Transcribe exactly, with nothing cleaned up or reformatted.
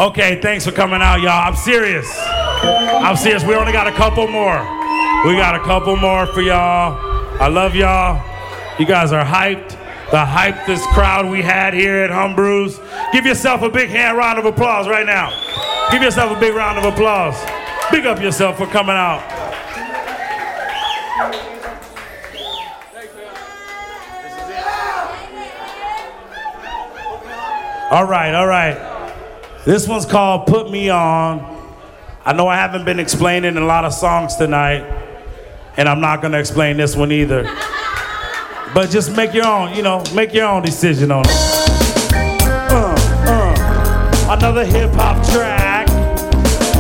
Okay, thanks for coming out, y'all. I'm serious. I'm serious. We only got a couple more. We got a couple more for y'all. I love y'all. You guys are hyped. The hypedest crowd we had here at Humbrew's. Give yourself a big hand round of applause right now. Give yourself a big round of applause. Big up yourself for coming out. All right, all right. This one's called Put Me On. I know I haven't been explaining a lot of songs tonight, and I'm not gonna explain this one either. But just make your own, you know, make your own decision on it. Uh, uh, another hip hop track.